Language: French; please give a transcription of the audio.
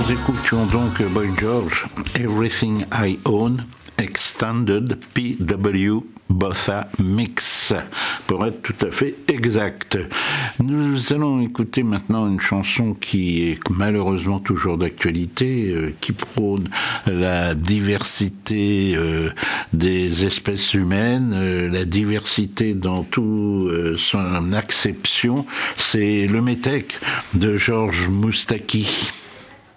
Nous écoutions donc Boy George, Everything I Own, Extended PW Bossa Mix, pour être tout à fait exact. Nous allons écouter maintenant une chanson qui est malheureusement toujours d'actualité, qui prône la diversité des espèces humaines, la diversité dans toute son acception. C'est Le Métèque de Georges Moustaki.